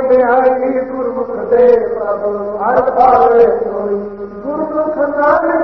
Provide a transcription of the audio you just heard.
ਵਡਿਆਈ ਗੁਰਮੁਖ ਦੇ ਪ੍ਰਭ ਹਰ ਭਾਵੇ ਹੋਈ ਗੁਰਮੁਖ ਨਾਨਕ